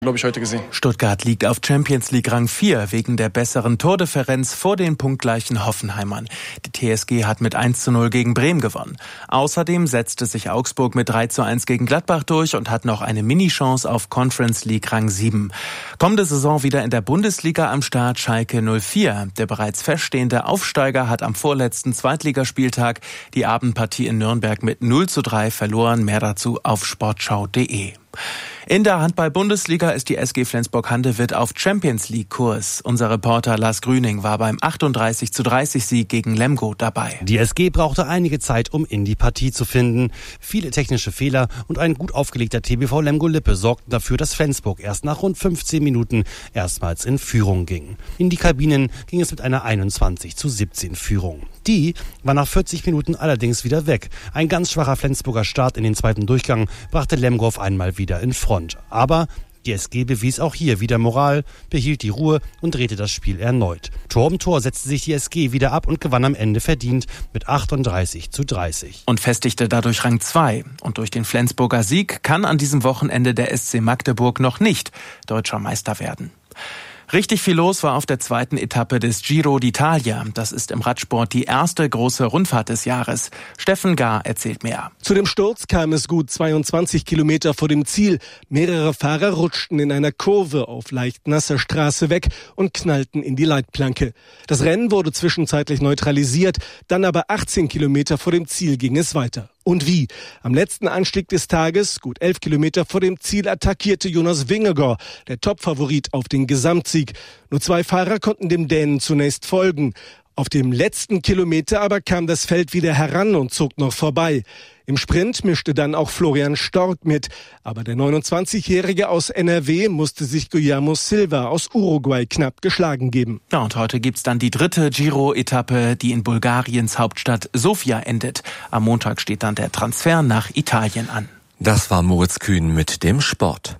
glaube ich, heute gesehen. Stuttgart liegt auf Champions League Rang 4 wegen der besseren Tordifferenz vor den punktgleichen Hoffenheimern. Die TSG hat mit 1:0 gegen Bremen gewonnen. Außerdem setzte sich Augsburg mit 3:1 gegen Gladbach durch und hat noch eine Mini-Chance auf Conference League Rang 7. Kommende Saison wieder in der Bundesliga am Start Schalke 04. Der bereits feststehende Aufsteiger hat am vorletzten Zweitligaspieltag die Abendpartie in Nürnberg mit 0:3 verloren. Mehr dazu auf sportschau.de. In der Handball-Bundesliga ist die SG Flensburg-Handewitt auf Champions-League-Kurs. Unser Reporter Lars Grüning war beim 38:30-Sieg gegen Lemgo dabei. Die SG brauchte einige Zeit, um in die Partie zu finden. Viele technische Fehler und ein gut aufgelegter TBV Lemgo-Lippe sorgten dafür, dass Flensburg erst nach rund 15 Minuten erstmals in Führung ging. In die Kabinen ging es mit einer 21:17 Führung. Die war nach 40 Minuten allerdings wieder weg. Ein ganz schwacher Flensburger Start in den zweiten Durchgang brachte Lemgo auf einmal wieder in Front. Aber die SG bewies auch hier wieder Moral, behielt die Ruhe und drehte das Spiel erneut. Tor um Tor setzte sich die SG wieder ab und gewann am Ende verdient mit 38:30. Und festigte dadurch Rang 2. Und durch den Flensburger Sieg kann an diesem Wochenende der SC Magdeburg noch nicht deutscher Meister werden. Richtig viel los war auf der zweiten Etappe des Giro d'Italia. Das ist im Radsport die erste große Rundfahrt des Jahres. Steffen Gahr erzählt mehr. Zu dem Sturz kam es gut 22 Kilometer vor dem Ziel. Mehrere Fahrer rutschten in einer Kurve auf leicht nasser Straße weg und knallten in die Leitplanke. Das Rennen wurde zwischenzeitlich neutralisiert, dann aber 18 Kilometer vor dem Ziel ging es weiter. Und wie? Am letzten Anstieg des Tages, gut 11 Kilometer vor dem Ziel, attackierte Jonas Vingegaard, der Topfavorit auf den Gesamtsieg. Nur 2 Fahrer konnten dem Dänen zunächst folgen. Auf dem letzten Kilometer aber kam das Feld wieder heran und zog noch vorbei. Im Sprint mischte dann auch Florian Stork mit. Aber der 29-Jährige aus NRW musste sich Guillermo Silva aus Uruguay knapp geschlagen geben. Ja, und heute gibt's dann die dritte Giro-Etappe, die in Bulgariens Hauptstadt Sofia endet. Am Montag steht dann der Transfer nach Italien an. Das war Moritz Kühn mit dem Sport.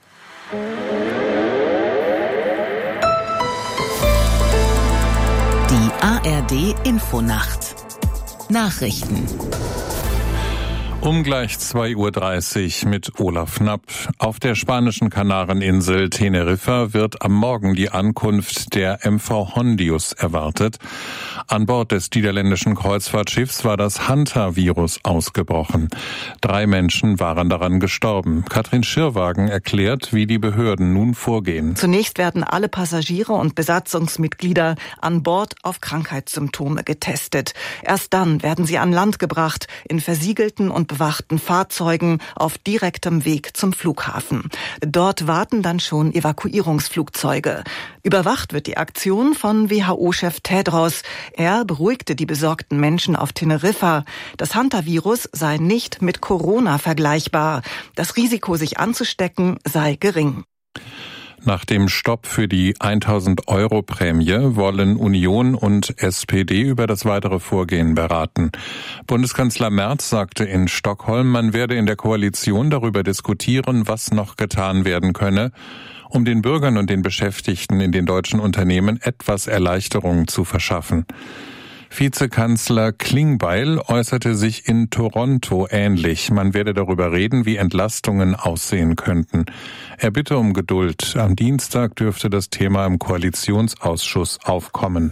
Die ARD Infonacht. Nachrichten. Um gleich 2:30 Uhr mit Olaf Knapp. Auf der spanischen Kanareninsel Teneriffa wird am Morgen die Ankunft der MV Hondius erwartet. An Bord des niederländischen Kreuzfahrtschiffs war das Hantavirus ausgebrochen. 3 Menschen waren daran gestorben. Katrin Schirwagen erklärt, wie die Behörden nun vorgehen. Zunächst werden alle Passagiere und Besatzungsmitglieder an Bord auf Krankheitssymptome getestet. Erst dann werden sie an Land gebracht, in versiegelten und bewachten Fahrzeugen auf direktem Weg zum Flughafen. Dort warten dann schon Evakuierungsflugzeuge. Überwacht wird die Aktion von WHO-Chef Tedros. Er beruhigte die besorgten Menschen auf Teneriffa. Das Hantavirus sei nicht mit Corona vergleichbar. Das Risiko, sich anzustecken, sei gering. Nach dem Stopp für die 1.000-Euro-Prämie wollen Union und SPD über das weitere Vorgehen beraten. Bundeskanzler Merz sagte in Stockholm, man werde in der Koalition darüber diskutieren, was noch getan werden könne, um den Bürgern und den Beschäftigten in den deutschen Unternehmen etwas Erleichterung zu verschaffen. Vizekanzler Klingbeil äußerte sich in Toronto ähnlich. Man werde darüber reden, wie Entlastungen aussehen könnten. Er bitte um Geduld. Am Dienstag dürfte das Thema im Koalitionsausschuss aufkommen.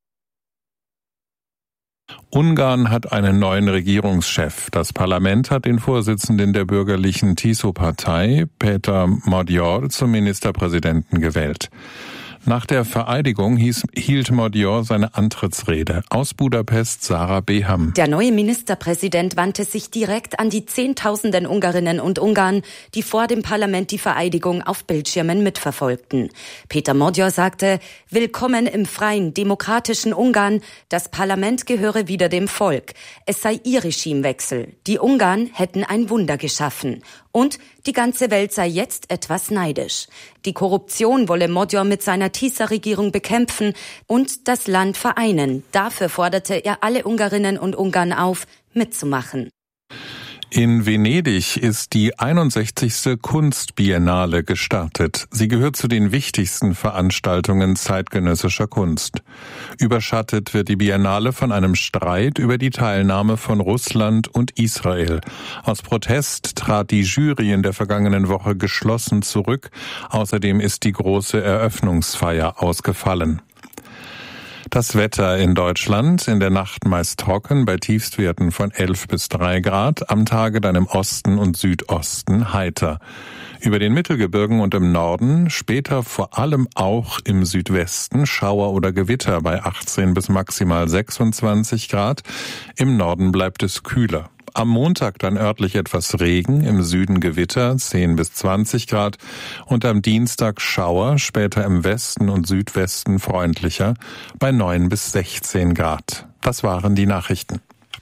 Ungarn hat einen neuen Regierungschef. Das Parlament hat den Vorsitzenden der bürgerlichen TISO-Partei, Péter Magyar, zum Ministerpräsidenten gewählt. Nach der Vereidigung hielt Magyar seine Antrittsrede. Aus Budapest Sarah Beham. Der neue Ministerpräsident wandte sich direkt an die Zehntausenden Ungarinnen und Ungarn, die vor dem Parlament die Vereidigung auf Bildschirmen mitverfolgten. Péter Magyar sagte, willkommen im freien, demokratischen Ungarn. Das Parlament gehöre wieder dem Volk. Es sei ihr Regimewechsel. Die Ungarn hätten ein Wunder geschaffen. Und die ganze Welt sei jetzt etwas neidisch. Die Korruption wolle Magyar mit seiner TISA-Regierung bekämpfen und das Land vereinen. Dafür forderte er alle Ungarinnen und Ungarn auf, mitzumachen. In Venedig ist die 61. Kunstbiennale gestartet. Sie gehört zu den wichtigsten Veranstaltungen zeitgenössischer Kunst. Überschattet wird die Biennale von einem Streit über die Teilnahme von Russland und Israel. Aus Protest trat die Jury in der vergangenen Woche geschlossen zurück. Außerdem ist die große Eröffnungsfeier ausgefallen. Das Wetter in Deutschland, in der Nacht meist trocken, bei Tiefstwerten von 11 bis 3 Grad, am Tage dann im Osten und Südosten heiter. Über den Mittelgebirgen und im Norden, später vor allem auch im Südwesten, Schauer oder Gewitter bei 18 bis maximal 26 Grad. Im Norden bleibt es kühler. Am Montag dann örtlich etwas Regen, im Süden Gewitter, 10 bis 20 Grad und am Dienstag Schauer, später im Westen und Südwesten freundlicher, bei 9 bis 16 Grad. Das waren die Nachrichten.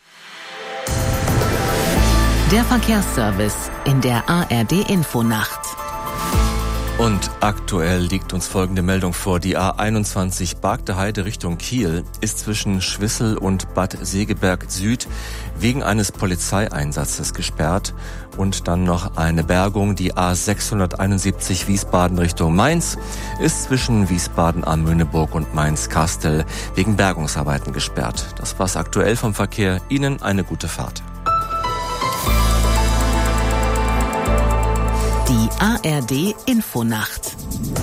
Der Verkehrsservice in der ARD Infonacht. Und aktuell liegt uns folgende Meldung vor. Die A21 Bargte Heide Richtung Kiel ist zwischen Schwissel und Bad Segeberg Süd wegen eines Polizeieinsatzes gesperrt. Und dann noch eine Bergung. Die A671 Wiesbaden Richtung Mainz ist zwischen Wiesbaden am Möhneburg und Mainz-Kastel wegen Bergungsarbeiten gesperrt. Das war's aktuell vom Verkehr. Ihnen eine gute Fahrt. Die ARD Infonacht.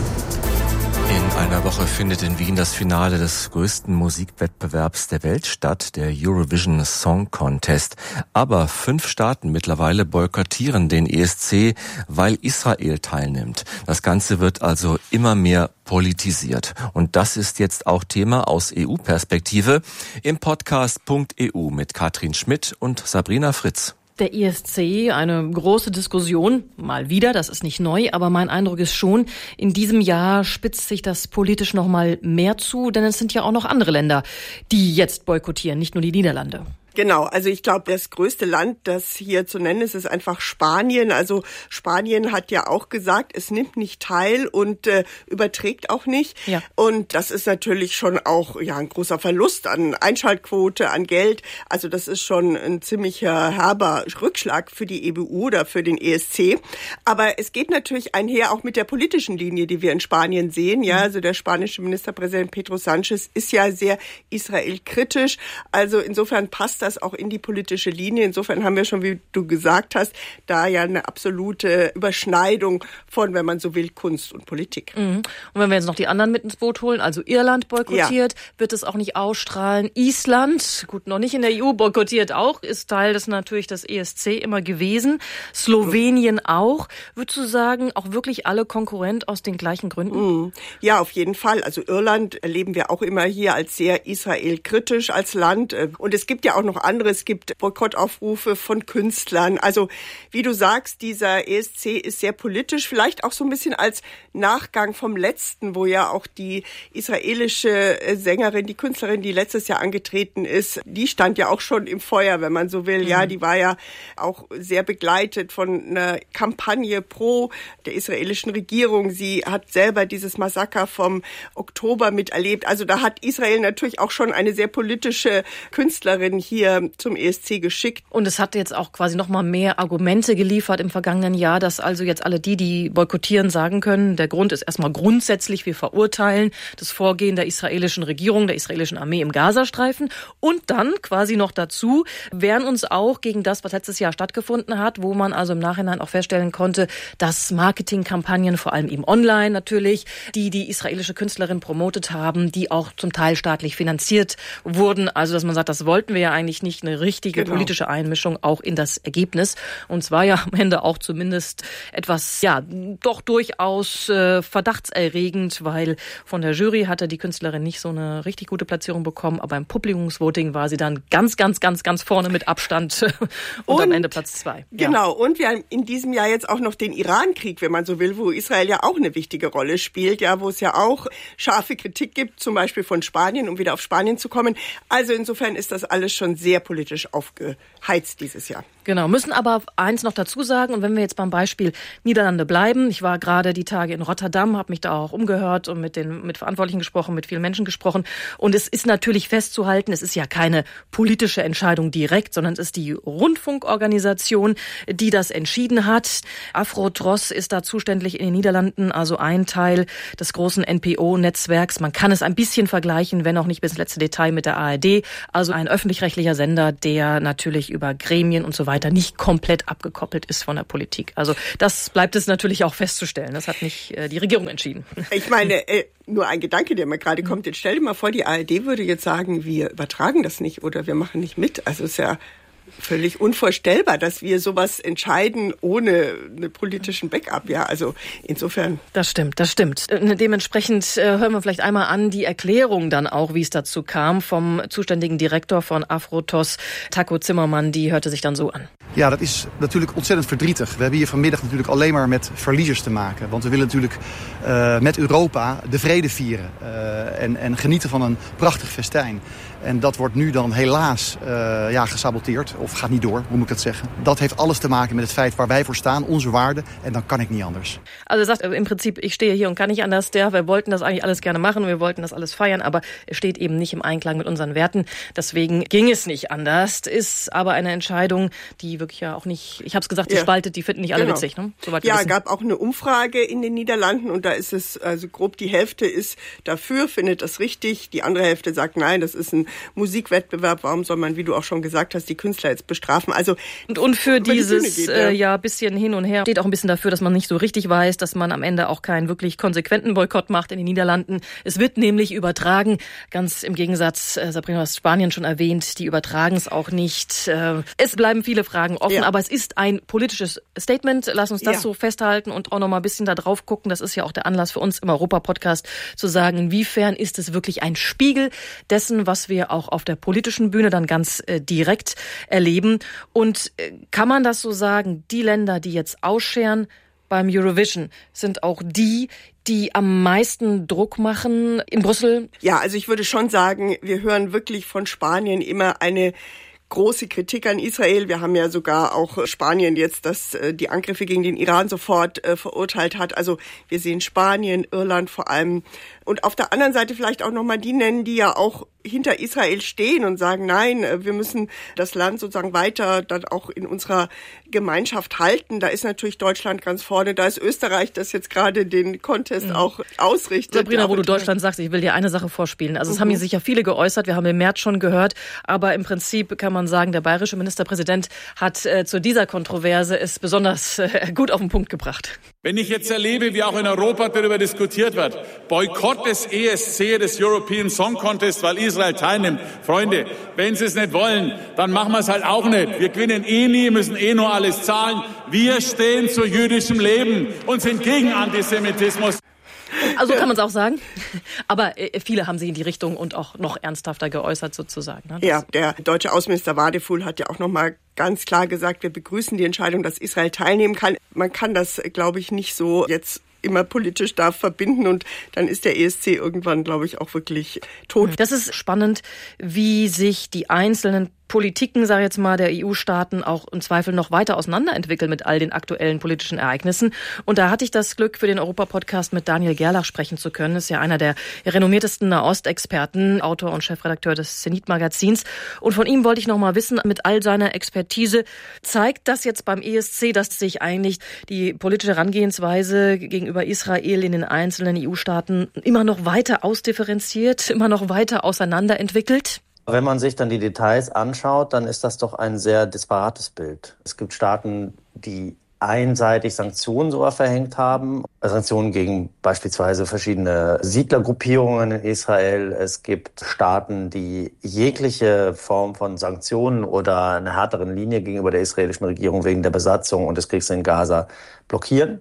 In einer Woche findet in Wien das Finale des größten Musikwettbewerbs der Welt statt, der Eurovision Song Contest. Aber 5 Staaten mittlerweile boykottieren den ESC, weil Israel teilnimmt. Das Ganze wird also immer mehr politisiert. Und das ist jetzt auch Thema aus EU-Perspektive im Podcast.eu mit Katrin Schmidt und Sabrina Fritz. Der ESC, eine große Diskussion, mal wieder, das ist nicht neu, aber mein Eindruck ist schon, in diesem Jahr spitzt sich das politisch noch mal mehr zu, denn es sind ja auch noch andere Länder, die jetzt boykottieren, nicht nur die Niederlande. Genau, also ich glaube, das größte Land, das hier zu nennen ist, ist einfach Spanien. Also Spanien hat ja auch gesagt, es nimmt nicht teil und überträgt auch nicht. Ja. Und das ist natürlich schon auch ein großer Verlust an Einschaltquote, an Geld. Also das ist schon ein ziemlicher herber Rückschlag für die EBU oder für den ESC. Aber es geht natürlich einher auch mit der politischen Linie, die wir in Spanien sehen. Ja, also der spanische Ministerpräsident Pedro Sánchez ist ja sehr israelkritisch. Also insofern passt das auch in die politische Linie. Insofern haben wir schon, wie du gesagt hast, da ja eine absolute Überschneidung von, wenn man so will, Kunst und Politik. Mhm. Und wenn wir jetzt noch die anderen mit ins Boot holen, also Irland boykottiert, wird es auch nicht ausstrahlen. Island, gut, noch nicht in der EU, boykottiert auch, ist Teil des ESC immer gewesen. Slowenien auch. Würdest du sagen, auch wirklich alle Konkurrent aus den gleichen Gründen? Ja, auf jeden Fall. Also Irland erleben wir auch immer hier als sehr israelkritisch als Land. Und es gibt ja auch noch andere. Es gibt Boykottaufrufe von Künstlern. Also wie du sagst, dieser ESC ist sehr politisch, vielleicht auch so ein bisschen als Nachgang vom letzten, wo ja auch die israelische Sängerin, die Künstlerin, die letztes Jahr angetreten ist, die stand ja auch schon im Feuer, wenn man so will. Ja, die war ja auch sehr begleitet von einer Kampagne pro der israelischen Regierung. Sie hat selber dieses Massaker vom Oktober miterlebt. Also da hat Israel natürlich auch schon eine sehr politische Künstlerin hier zum ESC geschickt. Und es hat jetzt auch quasi noch mal mehr Argumente geliefert im vergangenen Jahr, dass also jetzt alle die boykottieren, sagen können, der Grund ist erstmal grundsätzlich, wir verurteilen das Vorgehen der israelischen Regierung, der israelischen Armee im Gazastreifen und dann quasi noch dazu wehren uns auch gegen das, was letztes Jahr stattgefunden hat, wo man also im Nachhinein auch feststellen konnte, dass Marketingkampagnen, vor allem eben online natürlich, die israelische Künstlerin promotet haben, die auch zum Teil staatlich finanziert wurden. Also dass man sagt, das wollten wir ja eigentlich nicht, eine richtige politische Einmischung auch in das Ergebnis. Und zwar ja am Ende auch zumindest etwas, doch durchaus verdachtserregend, weil von der Jury hatte die Künstlerin nicht so eine richtig gute Platzierung bekommen, aber im Publikumsvoting war sie dann ganz vorne mit Abstand und am Ende Platz 2. Genau, und wir haben in diesem Jahr jetzt auch noch den Iran-Krieg, wenn man so will, wo Israel ja auch eine wichtige Rolle spielt, wo es ja auch scharfe Kritik gibt, zum Beispiel von Spanien, um wieder auf Spanien zu kommen. Also insofern ist das alles schon sehr politisch aufgeheizt dieses Jahr. Genau, müssen aber eins noch dazu sagen, und wenn wir jetzt beim Beispiel Niederlande bleiben, ich war gerade die Tage in Rotterdam, habe mich da auch umgehört und mit Verantwortlichen gesprochen, mit vielen Menschen gesprochen, und es ist natürlich festzuhalten, es ist ja keine politische Entscheidung direkt, sondern es ist die Rundfunkorganisation, die das entschieden hat. Afro-Tros ist da zuständig in den Niederlanden, also ein Teil des großen NPO-Netzwerks. Man kann es ein bisschen vergleichen, wenn auch nicht bis ins letzte Detail, mit der ARD, also ein öffentlich-rechtlicher Sender, der natürlich über Gremien und so weiter nicht komplett abgekoppelt ist von der Politik. Also das bleibt es natürlich auch festzustellen. Das hat nicht die Regierung entschieden. Ich meine, nur ein Gedanke, der mir gerade kommt. Jetzt stell dir mal vor, die ARD würde jetzt sagen, wir übertragen das nicht oder wir machen nicht mit. Also es ist ja völlig unvorstellbar, dass wir sowas entscheiden ohne einen politischen Backup. Ja, also insofern. Das stimmt. Dementsprechend hören wir vielleicht einmal an die Erklärung dann auch, wie es dazu kam, vom zuständigen Director von Afro-Tros, Taco Zimmermann. Die hörte sich dann so an. Ja, dat is natuurlijk ontzettend verdrietig. We hebben hier vanmiddag natuurlijk alleen maar met verliezers te maken. Want we willen natuurlijk met Europa de vrede vieren. En genieten van een prachtig festijn. En dat wordt nu dan helaas gesaboteerd. Of gaat niet door, hoe moet ik dat zeggen. Dat heeft alles te maken met het feit waar wij voor staan, onze waarden. En dan kan ik niet anders. Also er sagt im Prinzip, ich stehe hier und kann nicht anders. Wir wollten das eigentlich alles gerne machen, wir wollten das alles feiern, aber es steht eben nicht im Einklang mit unseren Werten. Deswegen ging es nicht anders. Ist aber eine Entscheidung, die wirklich ja auch nicht, ich habe es gesagt, die spaltet, die finden nicht alle witzig. Ne? Ja, gab auch eine Umfrage in den Niederlanden und da ist es, also grob die Hälfte ist dafür, findet das richtig. Die andere Hälfte sagt, nein, das ist ein Musikwettbewerb. Warum soll man, wie du auch schon gesagt hast, die Künstler jetzt bestrafen? Also und für dieses bisschen hin und her steht auch ein bisschen dafür, dass man nicht so richtig weiß, dass man am Ende auch keinen wirklich konsequenten Boykott macht in den Niederlanden. Es wird nämlich übertragen, ganz im Gegensatz, Sabrina, du hast Spanien schon erwähnt, die übertragen es auch nicht. Es bleiben viele Fragen offen, aber es ist ein politisches Statement. Lass uns das so festhalten und auch noch mal ein bisschen da drauf gucken. Das ist ja auch der Anlass für uns im Europa-Podcast, zu sagen, inwiefern ist es wirklich ein Spiegel dessen, was wir auch auf der politischen Bühne dann ganz direkt erleben. Und kann man das so sagen, die Länder, die jetzt ausscheren beim Eurovision, sind auch die am meisten Druck machen in Brüssel? Ja, also ich würde schon sagen, wir hören wirklich von Spanien immer eine große Kritik an Israel. Wir haben ja sogar auch Spanien jetzt, das die Angriffe gegen den Iran sofort verurteilt hat. Also wir sehen Spanien, Irland vor allem. Und auf der anderen Seite vielleicht auch nochmal die nennen, die ja auch hinter Israel stehen und sagen, nein, wir müssen das Land sozusagen weiter dann auch in unserer Gemeinschaft halten. Da ist natürlich Deutschland ganz vorne. Da ist Österreich, das jetzt gerade den Contest auch ausrichtet. Sabrina, wo du Deutschland sagst, ich will dir eine Sache vorspielen. Also es haben hier sicher viele geäußert. Wir haben im März schon gehört. Aber im Prinzip kann man sagen, der bayerische Ministerpräsident hat zu dieser Kontroverse es besonders gut auf den Punkt gebracht. Wenn ich jetzt erlebe, wie auch in Europa darüber diskutiert wird, Boykott des ESC, des European Song Contest, weil Israel teilnimmt. Freunde, wenn sie es nicht wollen, dann machen wir es halt auch nicht. Wir gewinnen nie, müssen nur alles zahlen. Wir stehen zu jüdischem Leben und sind gegen Antisemitismus. Also kann man es auch sagen. Aber viele haben sich in die Richtung und auch noch ernsthafter geäußert sozusagen. Ne? Ja, der deutsche Außenminister Wadefuhl hat ja auch noch mal ganz klar gesagt, wir begrüßen die Entscheidung, dass Israel teilnehmen kann. Man kann das, glaube ich, nicht so jetzt immer politisch da verbinden und dann ist der ESC irgendwann, glaube ich, auch wirklich tot. Das ist spannend, wie sich die einzelnen Politiken, sage ich jetzt mal, der EU-Staaten auch im Zweifel noch weiter auseinanderentwickeln mit all den aktuellen politischen Ereignissen. Und da hatte ich das Glück, für den Europa-Podcast mit Daniel Gerlach sprechen zu können. Ist ja einer der renommiertesten Nahostexperten, Autor und Chefredakteur des Zenit-Magazins. Und von ihm wollte ich noch mal wissen, mit all seiner Expertise, zeigt das jetzt beim ESC, dass sich eigentlich die politische Herangehensweise gegenüber Israel in den einzelnen EU-Staaten immer noch weiter ausdifferenziert, immer noch weiter auseinanderentwickelt? Wenn man sich dann die Details anschaut, dann ist das doch ein sehr disparates Bild. Es gibt Staaten, die einseitig Sanktionen sogar verhängt haben. Sanktionen gegen beispielsweise verschiedene Siedlergruppierungen in Israel. Es gibt Staaten, die jegliche Form von Sanktionen oder einer härteren Linie gegenüber der israelischen Regierung wegen der Besatzung und des Kriegs in Gaza blockieren.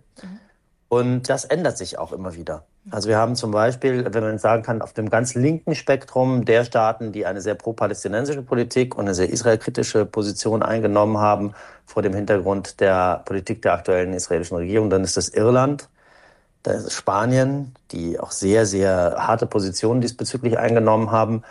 Und das ändert sich auch immer wieder. Also wir haben zum Beispiel, wenn man sagen kann, auf dem ganz linken Spektrum der Staaten, die eine sehr pro-palästinensische Politik und eine sehr israelkritische Position eingenommen haben, vor dem Hintergrund der Politik der aktuellen israelischen Regierung, dann ist das Irland, dann ist es Spanien, die auch sehr, sehr harte Positionen diesbezüglich eingenommen haben.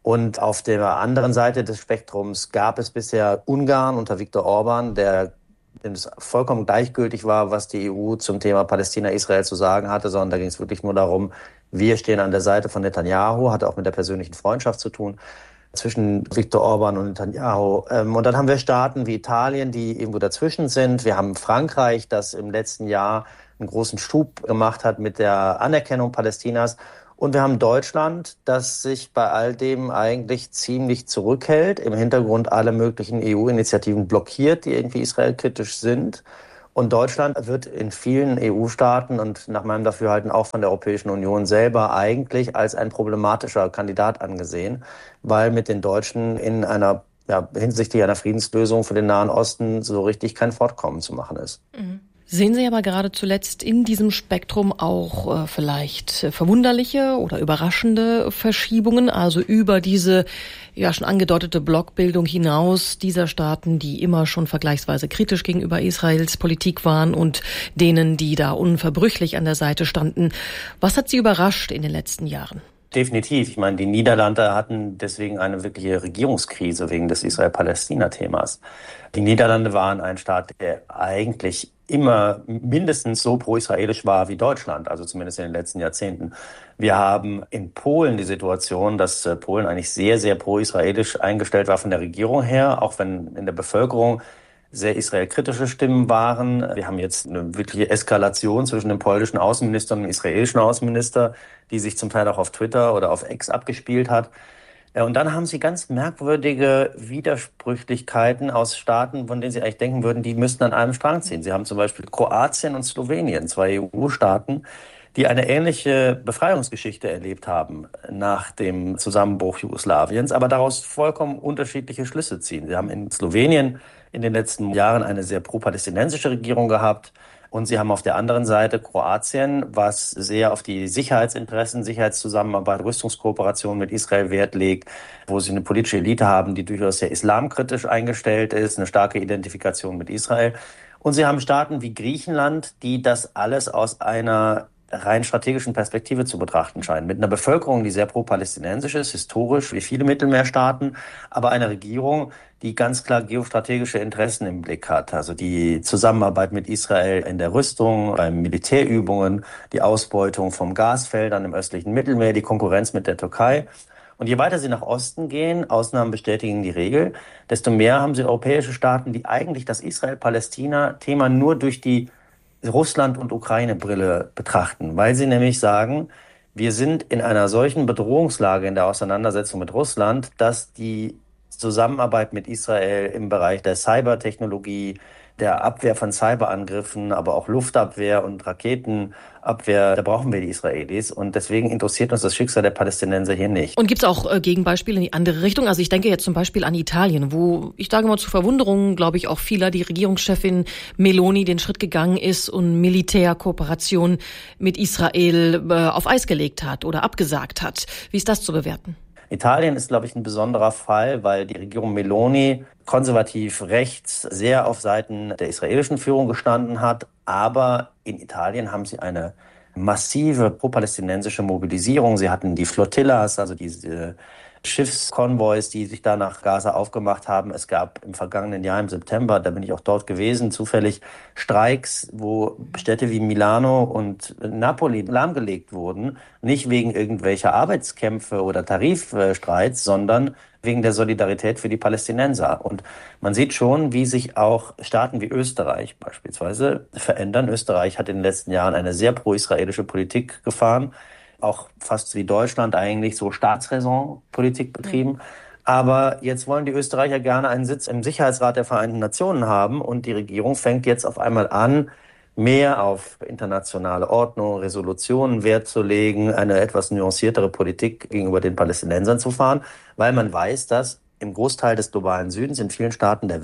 Und auf der anderen Seite des Spektrums gab es bisher Ungarn unter Viktor Orban, dem es vollkommen gleichgültig war, was die EU zum Thema Palästina-Israel zu sagen hatte, sondern da ging es wirklich nur darum, wir stehen an der Seite von Netanyahu, hatte auch mit der persönlichen Freundschaft zu tun zwischen Viktor Orban und Netanyahu. Und dann haben wir Staaten wie Italien, die irgendwo dazwischen sind. Wir haben Frankreich, das im letzten Jahr einen großen Schub gemacht hat mit der Anerkennung Palästinas. Und wir haben Deutschland, das sich bei all dem eigentlich ziemlich zurückhält, im Hintergrund alle möglichen EU-Initiativen blockiert, die irgendwie israelkritisch sind. Und Deutschland wird in vielen EU-Staaten und nach meinem Dafürhalten auch von der Europäischen Union selber eigentlich als ein problematischer Kandidat angesehen, weil mit den Deutschen hinsichtlich einer Friedenslösung für den Nahen Osten so richtig kein Fortkommen zu machen ist. Mhm. Sehen Sie aber gerade zuletzt in diesem Spektrum auch vielleicht verwunderliche oder überraschende Verschiebungen, also über diese ja schon angedeutete Blockbildung hinaus dieser Staaten, die immer schon vergleichsweise kritisch gegenüber Israels Politik waren und denen, die da unverbrüchlich an der Seite standen. Was hat Sie überrascht in den letzten Jahren? Definitiv. Ich meine, die Niederlande hatten deswegen eine wirkliche Regierungskrise wegen des Israel-Palästina-Themas. Die Niederlande waren ein Staat, der eigentlich immer mindestens so pro-israelisch war wie Deutschland, also zumindest in den letzten Jahrzehnten. Wir haben in Polen die Situation, dass Polen eigentlich sehr, sehr pro-israelisch eingestellt war von der Regierung her, auch wenn in der Bevölkerung sehr israelkritische Stimmen waren. Wir haben jetzt eine wirkliche Eskalation zwischen dem polnischen Außenminister und dem israelischen Außenminister, die sich zum Teil auch auf Twitter oder auf X abgespielt hat. Und dann haben sie ganz merkwürdige Widersprüchlichkeiten aus Staaten, von denen sie eigentlich denken würden, die müssten an einem Strang ziehen. Sie haben zum Beispiel Kroatien und Slowenien, 2 EU-Staaten, die eine ähnliche Befreiungsgeschichte erlebt haben nach dem Zusammenbruch Jugoslawiens, aber daraus vollkommen unterschiedliche Schlüsse ziehen. Sie haben in Slowenien in den letzten Jahren eine sehr pro-palästinensische Regierung gehabt. Und sie haben auf der anderen Seite Kroatien, was sehr auf die Sicherheitsinteressen, Sicherheitszusammenarbeit, Rüstungskooperation mit Israel Wert legt, wo sie eine politische Elite haben, die durchaus sehr islamkritisch eingestellt ist, eine starke Identifikation mit Israel. Und sie haben Staaten wie Griechenland, die das alles aus einer rein strategischen Perspektive zu betrachten scheinen. Mit einer Bevölkerung, die sehr pro-palästinensisch ist, historisch wie viele Mittelmeerstaaten, aber eine Regierung, die ganz klar geostrategische Interessen im Blick hat. Also die Zusammenarbeit mit Israel in der Rüstung, bei Militärübungen, die Ausbeutung von Gasfeldern im östlichen Mittelmeer, die Konkurrenz mit der Türkei. Und je weiter sie nach Osten gehen, Ausnahmen bestätigen die Regel, desto mehr haben sie europäische Staaten, die eigentlich das Israel-Palästina-Thema nur durch die Russland- und Ukraine-Brille betrachten, weil sie nämlich sagen, wir sind in einer solchen Bedrohungslage in der Auseinandersetzung mit Russland, dass die Zusammenarbeit mit Israel im Bereich der Cybertechnologie, der Abwehr von Cyberangriffen, aber auch Luftabwehr und Raketenabwehr, da brauchen wir die Israelis. Und deswegen interessiert uns das Schicksal der Palästinenser hier nicht. Und gibt es auch Gegenbeispiele in die andere Richtung? Also ich denke jetzt zum Beispiel an Italien, wo, ich sage mal zu Verwunderung, glaube ich, auch vieler, die Regierungschefin Meloni den Schritt gegangen ist und Militärkooperation mit Israel auf Eis gelegt hat oder abgesagt hat. Wie ist das zu bewerten? Italien ist, glaube ich, ein besonderer Fall, weil die Regierung Meloni konservativ rechts sehr auf Seiten der israelischen Führung gestanden hat. Aber in Italien haben sie eine massive pro-palästinensische Mobilisierung. Sie hatten die Flotillas, also diese Schiffskonvois, die sich da nach Gaza aufgemacht haben. Es gab im vergangenen Jahr im September, da bin ich auch dort gewesen, zufällig Streiks, wo Städte wie Milano und Napoli lahmgelegt wurden. Nicht wegen irgendwelcher Arbeitskämpfe oder Tarifstreits, sondern wegen der Solidarität für die Palästinenser. Und man sieht schon, wie sich auch Staaten wie Österreich beispielsweise verändern. Österreich hat in den letzten Jahren eine sehr pro-israelische Politik gefahren, auch fast wie Deutschland eigentlich so Staatsräson-Politik betrieben. Aber jetzt wollen die Österreicher gerne einen Sitz im Sicherheitsrat der Vereinten Nationen haben und die Regierung fängt jetzt auf einmal an, mehr auf internationale Ordnung, Resolutionen Wert zu legen, eine etwas nuanciertere Politik gegenüber den Palästinensern zu fahren, weil man weiß, dass im Großteil des globalen Südens, in vielen Staaten der Welt,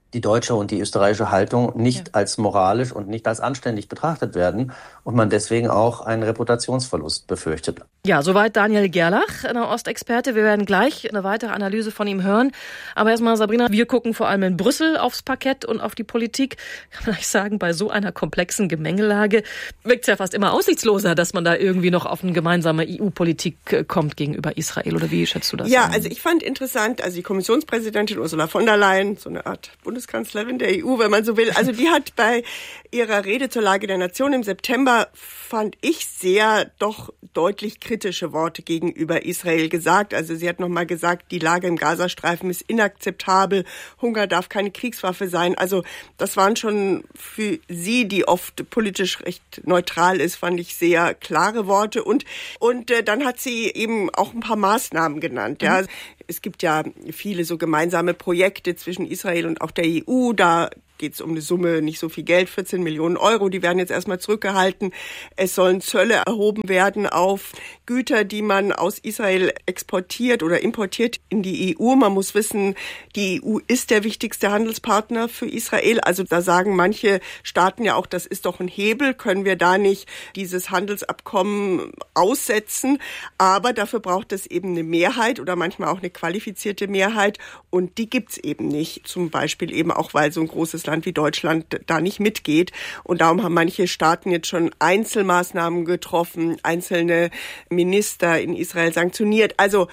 die deutsche und die österreichische Haltung nicht als moralisch und nicht als anständig betrachtet werden und man deswegen auch einen Reputationsverlust befürchtet. Ja, soweit Daniel Gerlach, Nahostexperte. Wir werden gleich eine weitere Analyse von ihm hören. Aber erstmal, Sabrina, wir gucken vor allem in Brüssel aufs Parkett und auf die Politik. Kann man eigentlich sagen, bei so einer komplexen Gemengelage wirkt es ja fast immer aussichtsloser, dass man da irgendwie noch auf eine gemeinsame EU-Politik kommt gegenüber Israel. Oder wie schätzt du das? Ja, also ich fand interessant, also die Kommissionspräsidentin Ursula von der Leyen, so eine Art Bundeskanzlerin der EU, wenn man so will, also die hat bei ihrer Rede zur Lage der Nation im September, fand ich, sehr doch deutlich kritische Worte gegenüber Israel gesagt. Also sie hat nochmal gesagt, die Lage im Gazastreifen ist inakzeptabel, Hunger darf keine Kriegswaffe sein. Also das waren schon für sie, die oft politisch recht neutral ist, fand ich sehr klare Worte. Und dann hat sie eben auch ein paar Maßnahmen genannt. Ja. Es gibt ja viele so gemeinsame Projekte zwischen Israel und auch der EU. Da geht es um eine Summe, nicht so viel Geld, 14 Millionen Euro. Die werden jetzt erstmal zurückgehalten. Es sollen Zölle erhoben werden auf Güter, die man aus Israel exportiert oder importiert in die EU. Man muss wissen, die EU ist der wichtigste Handelspartner für Israel. Also da sagen manche Staaten ja auch, das ist doch ein Hebel. Können wir da nicht dieses Handelsabkommen aussetzen? Aber dafür braucht es eben eine Mehrheit oder manchmal auch eine qualifizierte Mehrheit. Und die gibt's eben nicht. Zum Beispiel eben auch, weil so ein großes Land wie Deutschland da nicht mitgeht. Und darum haben manche Staaten jetzt schon Einzelmaßnahmen getroffen, einzelne Minister in Israel sanktioniert. Also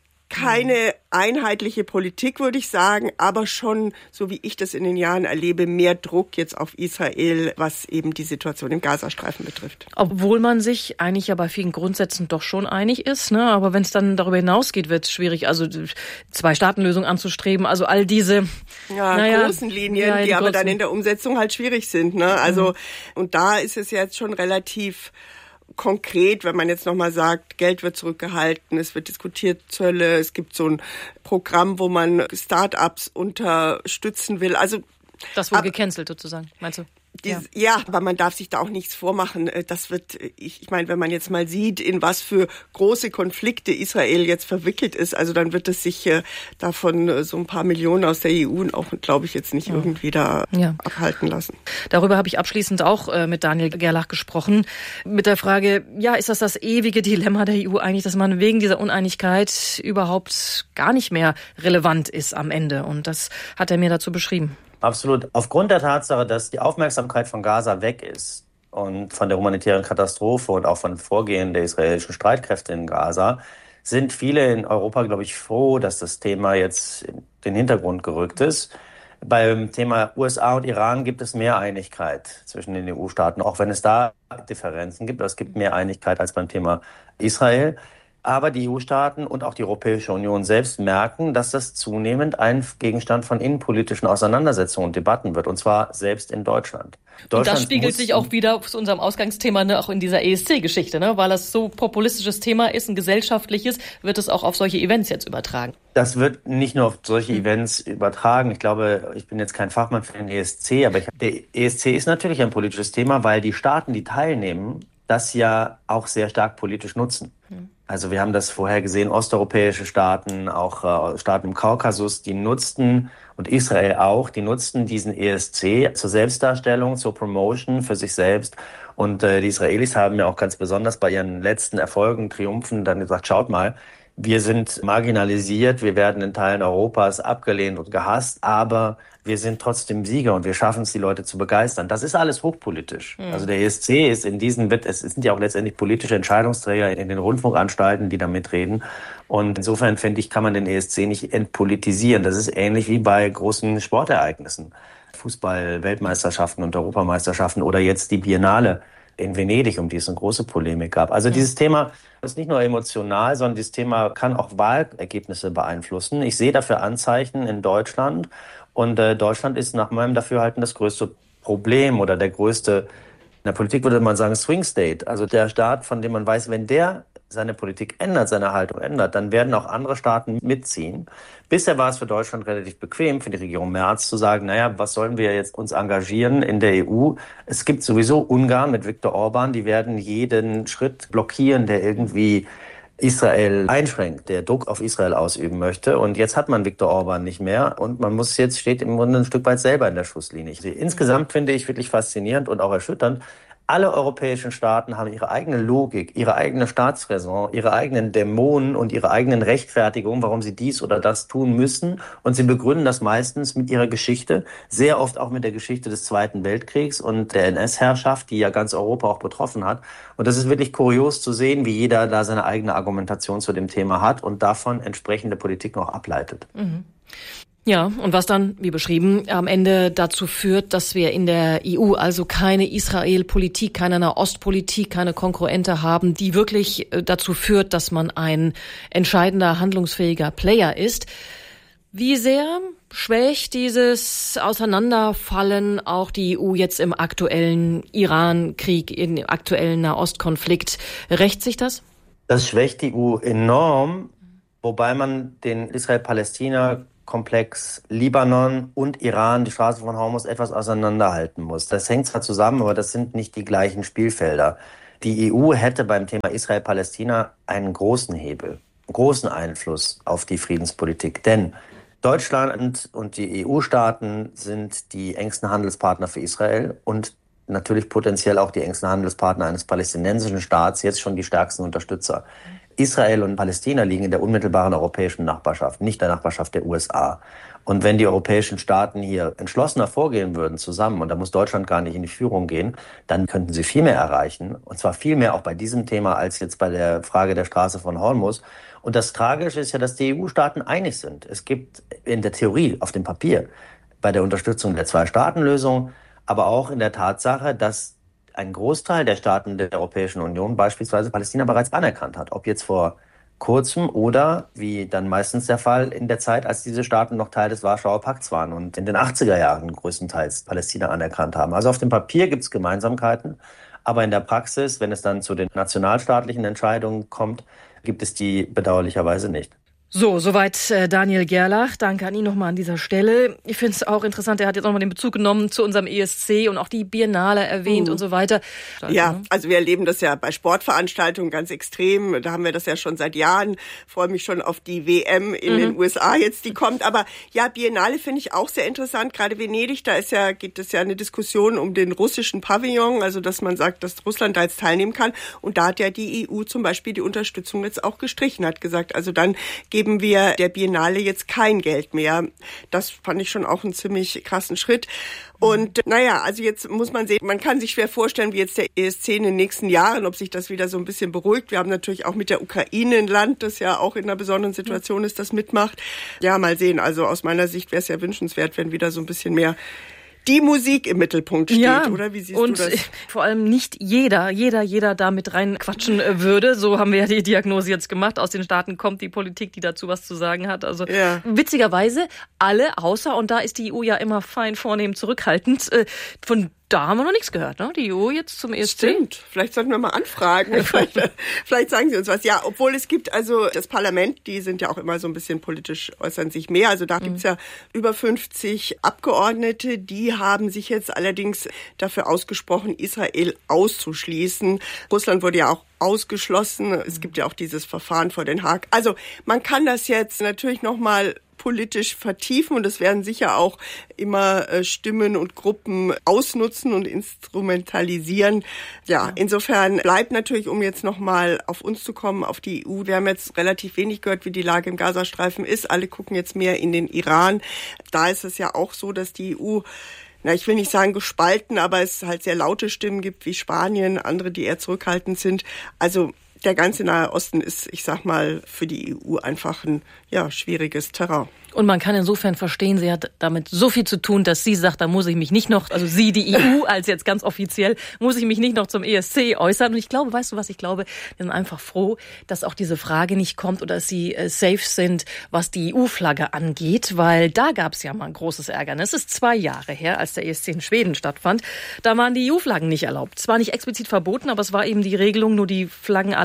keine einheitliche Politik, würde ich sagen, aber schon, so wie ich das in den Jahren erlebe, mehr Druck jetzt auf Israel, was eben die Situation im Gazastreifen betrifft. Obwohl man sich eigentlich ja bei vielen Grundsätzen doch schon einig ist, ne? Aber wenn es dann darüber hinausgeht, wird es schwierig, also Zwei-Staaten-Lösung anzustreben, also all diese großen Linien, die aber dann in der Umsetzung halt schwierig sind, ne? Also und da ist es jetzt schon relativ konkret, wenn man jetzt nochmal sagt, Geld wird zurückgehalten, es wird diskutiert, Zölle, es gibt so ein Programm, wo man Start-ups unterstützen will. Also das wurde gecancelt sozusagen, meinst du? Ja, aber man darf sich da auch nichts vormachen. Das wird, ich meine, wenn man jetzt mal sieht, in was für große Konflikte Israel jetzt verwickelt ist, also dann wird es sich davon so ein paar Millionen aus der EU auch, glaube ich, jetzt nicht irgendwie da abhalten lassen. Darüber habe ich abschließend auch mit Daniel Gerlach gesprochen, mit der Frage, ist das ewige Dilemma der EU eigentlich, dass man wegen dieser Uneinigkeit überhaupt gar nicht mehr relevant ist am Ende? Und das hat er mir dazu beschrieben. Absolut. Aufgrund der Tatsache, dass die Aufmerksamkeit von Gaza weg ist und von der humanitären Katastrophe und auch von Vorgehen der israelischen Streitkräfte in Gaza, sind viele in Europa, glaube ich, froh, dass das Thema jetzt in den Hintergrund gerückt ist. Beim Thema USA und Iran gibt es mehr Einigkeit zwischen den EU-Staaten, auch wenn es da Differenzen gibt. Es gibt mehr Einigkeit als beim Thema Israel. Aber die EU-Staaten und auch die Europäische Union selbst merken, dass das zunehmend ein Gegenstand von innenpolitischen Auseinandersetzungen und Debatten wird, und zwar selbst in Deutschland. Und das spiegelt sich auch wieder zu unserem Ausgangsthema, ne, auch in dieser ESC-Geschichte, ne, weil das so populistisches Thema ist, ein gesellschaftliches, wird es auch auf solche Events jetzt übertragen. Das wird nicht nur auf solche Events übertragen. Ich glaube, ich bin jetzt kein Fachmann für den ESC, aber der ESC ist natürlich ein politisches Thema, weil die Staaten, die teilnehmen, das ja auch sehr stark politisch nutzen. Also wir haben das vorher gesehen, osteuropäische Staaten, auch Staaten im Kaukasus, die nutzten, und Israel auch, die nutzten diesen ESC zur Selbstdarstellung, zur Promotion für sich selbst. Und die Israelis haben ja auch ganz besonders bei ihren letzten Erfolgen, Triumphen dann gesagt, schaut mal, wir sind marginalisiert, wir werden in Teilen Europas abgelehnt und gehasst, aber wir sind trotzdem Sieger und wir schaffen es, die Leute zu begeistern. Das ist alles hochpolitisch. Also der ESC ist es sind ja auch letztendlich politische Entscheidungsträger in den Rundfunkanstalten, die da mitreden. Und insofern finde ich, kann man den ESC nicht entpolitisieren. Das ist ähnlich wie bei großen Sportereignissen. Fußball-Weltmeisterschaften und Europameisterschaften oder jetzt die Biennale in Venedig, um die es eine große Polemik gab. Also dieses Thema ist nicht nur emotional, sondern dieses Thema kann auch Wahlergebnisse beeinflussen. Ich sehe dafür Anzeichen in Deutschland. Und Deutschland ist nach meinem Dafürhalten das größte Problem oder der größte, in der Politik würde man sagen, Swing State. Also der Staat, von dem man weiß, wenn der seine Politik ändert, seine Haltung ändert, dann werden auch andere Staaten mitziehen. Bisher war es für Deutschland relativ bequem, für die Regierung Merz zu sagen, was sollen wir jetzt uns engagieren in der EU? Es gibt sowieso Ungarn mit Viktor Orban, die werden jeden Schritt blockieren, der irgendwie Israel einschränkt, der Druck auf Israel ausüben möchte. Und jetzt hat man Viktor Orban nicht mehr und steht im Grunde ein Stück weit selber in der Schusslinie. Insgesamt finde ich wirklich faszinierend und auch erschütternd. Alle europäischen Staaten haben ihre eigene Logik, ihre eigene Staatsräson, ihre eigenen Dämonen und ihre eigenen Rechtfertigungen, warum sie dies oder das tun müssen. Und sie begründen das meistens mit ihrer Geschichte, sehr oft auch mit der Geschichte des Zweiten Weltkriegs und der NS-Herrschaft, die ja ganz Europa auch betroffen hat. Und das ist wirklich kurios zu sehen, wie jeder da seine eigene Argumentation zu dem Thema hat und davon entsprechende Politik noch ableitet. Mhm. Ja, und was dann, wie beschrieben, am Ende dazu führt, dass wir in der EU also keine Israel-Politik, keine Nahostpolitik, keine Konkurrente haben, die wirklich dazu führt, dass man ein entscheidender, handlungsfähiger Player ist. Wie sehr schwächt dieses Auseinanderfallen auch die EU jetzt im aktuellen Iran-Krieg, im aktuellen Nahostkonflikt? Rächt sich das? Das schwächt die EU enorm, wobei man den Israel-Palästina-Komplex Libanon und Iran, die Straße von Hormuz, etwas auseinanderhalten muss. Das hängt zwar zusammen, aber das sind nicht die gleichen Spielfelder. Die EU hätte beim Thema Israel-Palästina einen großen Hebel, großen Einfluss auf die Friedenspolitik. Denn Deutschland und die EU-Staaten sind die engsten Handelspartner für Israel und natürlich potenziell auch die engsten Handelspartner eines palästinensischen Staats, jetzt schon die stärksten Unterstützer. Israel und Palästina liegen in der unmittelbaren europäischen Nachbarschaft, nicht der Nachbarschaft der USA. Und wenn die europäischen Staaten hier entschlossener vorgehen würden zusammen, und da muss Deutschland gar nicht in die Führung gehen, dann könnten sie viel mehr erreichen. Und zwar viel mehr auch bei diesem Thema als jetzt bei der Frage der Straße von Hormuz. Und das Tragische ist ja, dass die EU-Staaten einig sind. Es gibt in der Theorie, auf dem Papier, bei der Unterstützung der Zwei-Staaten-Lösung, aber auch in der Tatsache, dass ein Großteil der Staaten der Europäischen Union beispielsweise Palästina bereits anerkannt hat. Ob jetzt vor kurzem oder, wie dann meistens der Fall, in der Zeit, als diese Staaten noch Teil des Warschauer Pakts waren und in den 80er Jahren größtenteils Palästina anerkannt haben. Also auf dem Papier gibt es Gemeinsamkeiten, aber in der Praxis, wenn es dann zu den nationalstaatlichen Entscheidungen kommt, gibt es die bedauerlicherweise nicht. So, soweit Daniel Gerlach. Danke an ihn nochmal an dieser Stelle. Ich finde es auch interessant, er hat jetzt nochmal den Bezug genommen zu unserem ESC und auch die Biennale erwähnt und so weiter. Ja, also wir erleben das ja bei Sportveranstaltungen ganz extrem. Da haben wir das ja schon seit Jahren. Freue mich schon auf die WM in den USA jetzt, die kommt. Aber ja, Biennale finde ich auch sehr interessant. Gerade Venedig, da gibt es ja eine Diskussion um den russischen Pavillon, also dass man sagt, dass Russland da jetzt teilnehmen kann. Und da hat ja die EU zum Beispiel die Unterstützung jetzt auch gestrichen, hat gesagt, also dann geben wir der Biennale jetzt kein Geld mehr. Das fand ich schon auch einen ziemlich krassen Schritt. Und naja, also jetzt muss man sehen, man kann sich schwer vorstellen, wie jetzt der ESC in den nächsten Jahren, ob sich das wieder so ein bisschen beruhigt. Wir haben natürlich auch mit der Ukraine ein Land, das ja auch in einer besonderen Situation ist, das mitmacht. Ja, mal sehen. Also aus meiner Sicht wäre es ja wünschenswert, wenn wieder so ein bisschen mehr die Musik im Mittelpunkt steht, ja, oder? Wie siehst du das? Und vor allem nicht jeder da mit reinquatschen würde. So haben wir ja die Diagnose jetzt gemacht. Aus den Staaten kommt die Politik, die dazu was zu sagen hat. Also witzigerweise alle, außer, und da ist die EU ja immer fein, vornehm, zurückhaltend, von da haben wir noch nichts gehört, ne? Die EU jetzt zum ESC. Stimmt. Vielleicht sollten wir mal anfragen. Vielleicht sagen sie uns was. Ja, obwohl es gibt also das Parlament, die sind ja auch immer so ein bisschen politisch, äußern sich mehr. Also da gibt's ja über 50 Abgeordnete, die haben sich jetzt allerdings dafür ausgesprochen, Israel auszuschließen. Russland wurde ja auch ausgeschlossen. Es gibt ja auch dieses Verfahren vor Den Haag. Also man kann das jetzt natürlich nochmal politisch vertiefen und es werden sicher auch immer Stimmen und Gruppen ausnutzen und instrumentalisieren. Ja, insofern bleibt natürlich, um jetzt nochmal auf uns zu kommen, auf die EU. Wir haben jetzt relativ wenig gehört, wie die Lage im Gazastreifen ist. Alle gucken jetzt mehr in den Iran. Da ist es ja auch so, dass die EU, ich will nicht sagen gespalten, aber es halt sehr laute Stimmen gibt wie Spanien, andere, die eher zurückhaltend sind. Also der ganze Nahe Osten ist, ich sag mal, für die EU einfach ein schwieriges Terrain. Und man kann insofern verstehen, sie hat damit so viel zu tun, dass sie sagt, da muss ich mich nicht noch, also sie, die EU, als jetzt ganz offiziell, muss ich mich nicht noch zum ESC äußern. Und ich glaube, weißt du was, ich glaube, wir sind einfach froh, dass auch diese Frage nicht kommt oder dass sie safe sind, was die EU-Flagge angeht, weil da gab es ja mal ein großes Ärgernis. Es ist 2 Jahre her, als der ESC in Schweden stattfand. Da waren die EU-Flaggen nicht erlaubt. Zwar nicht explizit verboten, aber es war eben die Regelung, nur die Flaggen aller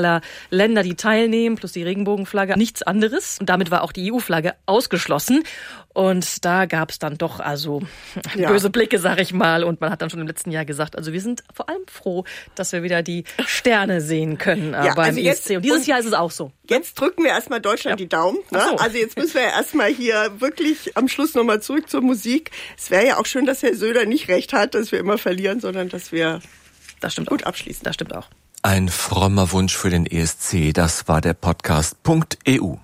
aller Länder, die teilnehmen, plus die Regenbogenflagge, nichts anderes. Und damit war auch die EU-Flagge ausgeschlossen. Und da gab es dann doch böse Blicke, sag ich mal. Und man hat dann schon im letzten Jahr gesagt, also wir sind vor allem froh, dass wir wieder die Sterne sehen können beim ESC. Und dieses Jahr ist es auch so. Jetzt drücken wir erstmal Deutschland die Daumen. Ne? So. Also jetzt müssen wir erstmal hier wirklich am Schluss nochmal zurück zur Musik. Es wäre ja auch schön, dass Herr Söder nicht recht hat, dass wir immer verlieren, sondern dass wir gut abschließen. Das stimmt auch. Ein frommer Wunsch für den ESC, das war der Podcast.eu.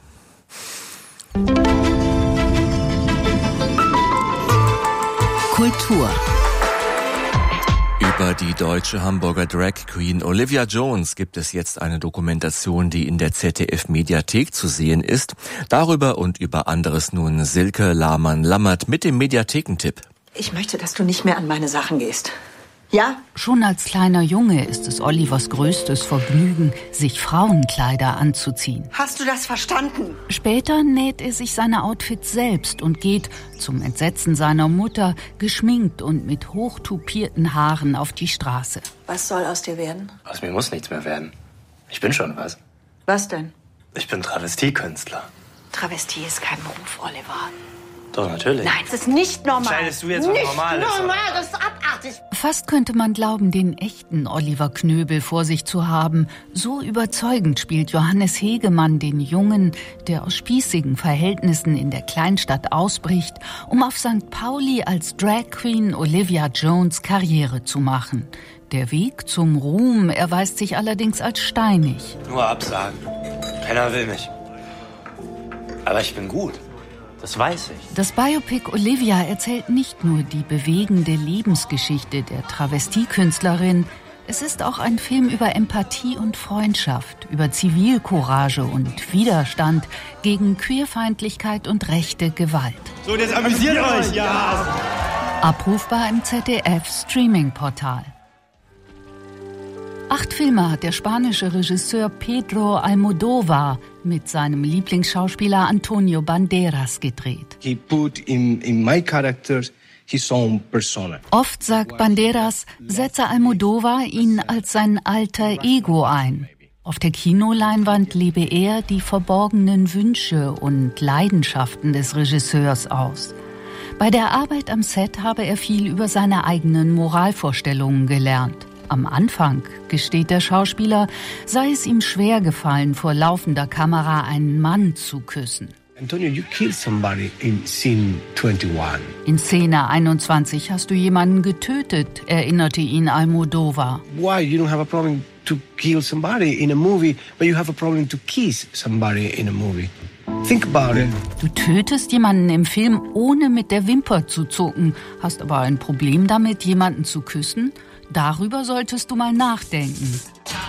Kultur. Über die deutsche Hamburger Drag Queen Olivia Jones gibt es jetzt eine Dokumentation, die in der ZDF-Mediathek zu sehen ist. Darüber und über anderes nun Silke Lahmann-Lammert mit dem Mediathekentipp. Ich möchte, dass du nicht mehr an meine Sachen gehst. Ja? Schon als kleiner Junge ist es Olivers größtes Vergnügen, sich Frauenkleider anzuziehen. Hast du das verstanden? Später näht er sich seine Outfits selbst und geht, zum Entsetzen seiner Mutter, geschminkt und mit hochtupierten Haaren auf die Straße. Was soll aus dir werden? Aus mir muss nichts mehr werden. Ich bin schon was. Was denn? Ich bin Travestiekünstler. Travestie ist kein Beruf, Oliver. Doch, natürlich. Nein, das ist nicht normal. Entscheidest du jetzt, was normal ist? Nicht normal, das ist abartig. Fast könnte man glauben, den echten Oliver Knöbel vor sich zu haben. So überzeugend spielt Johannes Hegemann den Jungen, der aus spießigen Verhältnissen in der Kleinstadt ausbricht, um auf St. Pauli als Drag Queen Olivia Jones Karriere zu machen. Der Weg zum Ruhm erweist sich allerdings als steinig. Nur Absagen. Keiner will mich. Aber ich bin gut. Das weiß ich. Das Biopic Olivia erzählt nicht nur die bewegende Lebensgeschichte der Travestiekünstlerin, es ist auch ein Film über Empathie und Freundschaft, über Zivilcourage und Widerstand gegen Queerfeindlichkeit und rechte Gewalt. So, jetzt amüsiert euch! Ja! Abrufbar im ZDF-Streaming-Portal. 8 Filme hat der spanische Regisseur Pedro Almodóvar mit seinem Lieblingsschauspieler Antonio Banderas gedreht. He put in my characters his own persona. Oft, sagt Banderas, setze Almodóvar ihn als sein alter Ego ein. Auf der Kinoleinwand lebe er die verborgenen Wünsche und Leidenschaften des Regisseurs aus. Bei der Arbeit am Set habe er viel über seine eigenen Moralvorstellungen gelernt. Am Anfang, gesteht der Schauspieler, sei es ihm schwer gefallen, vor laufender Kamera einen Mann zu küssen. Antonio, you killed somebody in scene 21. In Szene 21 hast du jemanden getötet, erinnerte ihn Almodóvar. Why you don't have a problem to kill somebody in a movie, but you have a problem to kiss somebody in a movie? Think about it. Du tötest jemanden im Film, ohne mit der Wimper zu zucken, hast aber ein Problem damit, jemanden zu küssen? Darüber solltest du mal nachdenken.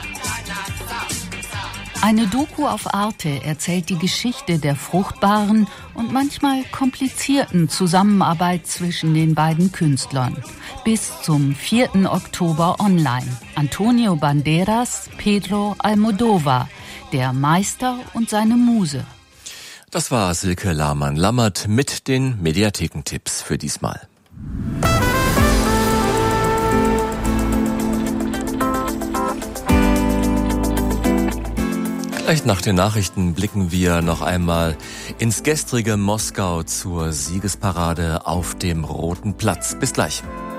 Eine Doku auf Arte erzählt die Geschichte der fruchtbaren und manchmal komplizierten Zusammenarbeit zwischen den beiden Künstlern. Bis zum 4. Oktober online. Antonio Banderas, Pedro Almodóvar, der Meister und seine Muse. Das war Silke Lahmann-Lammert mit den Mediathekentipps für diesmal. Gleich nach den Nachrichten blicken wir noch einmal ins gestrige Moskau zur Siegesparade auf dem Roten Platz. Bis gleich.